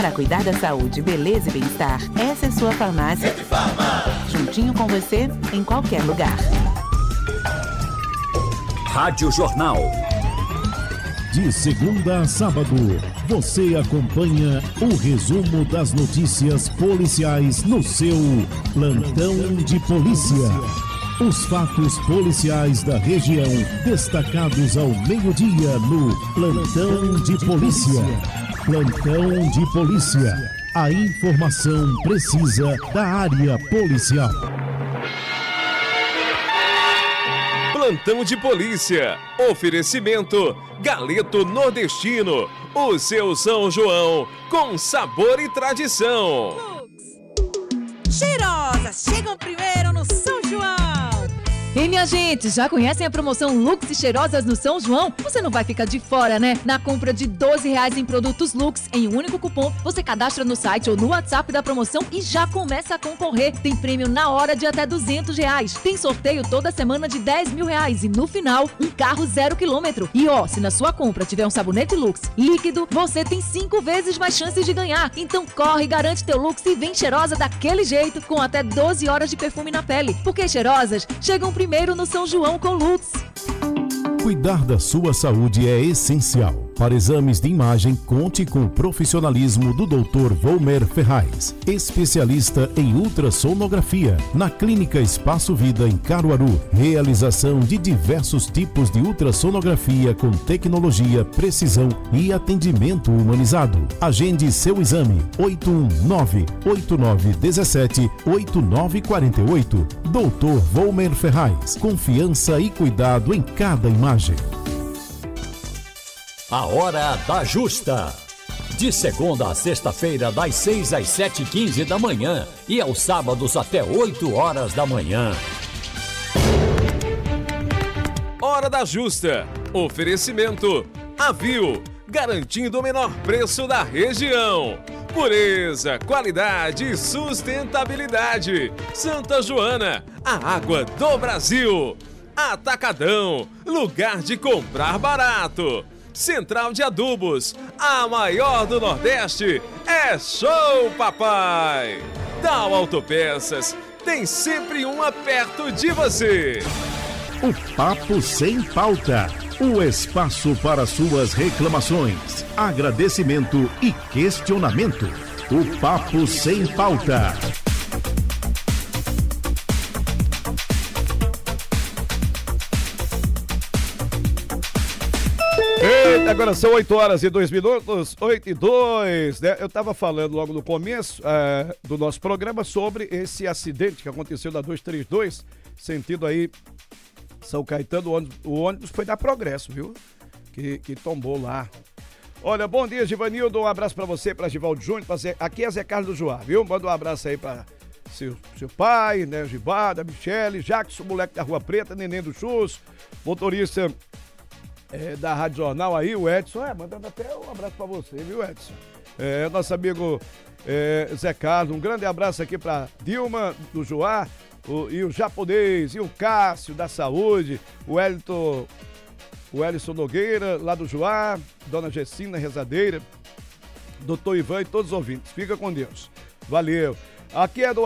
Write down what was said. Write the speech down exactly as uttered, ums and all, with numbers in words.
Para cuidar da saúde, beleza e bem-estar, essa é sua farmácia. Rede Farma. Juntinho com você, em qualquer lugar. Rádio Jornal. De segunda a sábado, você acompanha o resumo das notícias policiais no seu Plantão de Polícia. Os fatos policiais da região, destacados ao meio-dia no Plantão de Polícia. Plantão de Polícia. A informação precisa da área policial. Plantão de Polícia. Oferecimento Galeto Nordestino. O seu São João com sabor e tradição. Cheirosas chegam primeiro no São João. E minha gente, já conhecem a promoção Lux e Cheirosas no São João? Você não vai ficar de fora, né? Na compra de doze reais em produtos Lux, em um único cupom, você cadastra no site ou no WhatsApp da promoção e já começa a concorrer. Tem prêmio na hora de até duzentos reais. Tem sorteio toda semana de dez mil reais e no final, um carro zero quilômetro. E ó, se na sua compra tiver um sabonete Lux líquido, você tem cinco vezes mais chances de ganhar. Então corre, garante teu Lux e vem cheirosa daquele jeito, com até doze horas de perfume na pele. Porque cheirosas chegam primeiro Primeiro no São João com Lux. Cuidar da sua saúde é essencial. Para exames de imagem, conte com o profissionalismo do doutor Volmer Ferraz, especialista em ultrassonografia, na Clínica Espaço Vida em Caruaru. Realização de diversos tipos de ultrassonografia com tecnologia, precisão e atendimento humanizado. Agende seu exame oito um nove, oito nove um sete, oito nove quatro oito. doutor Volmer Ferraz, confiança e cuidado em cada imagem. A Hora da Justa. De segunda a sexta-feira, das seis às sete e quinze da manhã e aos sábados até oito horas da manhã. Hora da Justa. Oferecimento Avil, garantindo o menor preço da região. Pureza, qualidade e sustentabilidade. Santa Joana, a água do Brasil. Atacadão, lugar de comprar barato. Central de Adubos, a maior do Nordeste, é Show Papai. Tal Autopeças, tem sempre uma perto de você. O Papo Sem Pauta, o espaço para suas reclamações, agradecimento e questionamento. O Papo Sem Pauta. Eita, agora são oito horas e dois minutos, oito e dois, né? Eu estava falando logo no começo é, do nosso programa sobre esse acidente que aconteceu na duzentos e trinta e dois, sentido aí São Caetano, o ônibus, o ônibus foi da Progresso, viu? Que, que tombou lá. Olha, bom dia, Givanildo, um abraço pra você, pra Givaldo Júnior, pra Zé, aqui é Zé Carlos do Joá, viu? Manda um abraço aí pra seu, seu pai, né, Givaldo, a Michele, Jackson, moleque da Rua Preta, Neném do Chus, motorista é, da Rádio Jornal aí, o Edson, é, mandando até um abraço pra você, viu, Edson? É, nosso amigo é, Zé Carlos, um grande abraço aqui pra Dilma do Joá, o, e o Japonês, e o Cássio da Saúde, o Elton, o Elison Nogueira, lá do Joá, Dona Gessina Rezadeira, doutor Ivan e todos os ouvintes. Fica com Deus. Valeu. Aqui é do